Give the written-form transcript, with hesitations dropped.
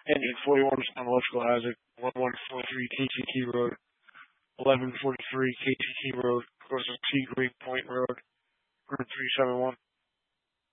Engine 41 on electrical hazard, 1143 KTT Road, 1143 KTT Road, across the T Green Point Road, Route 371.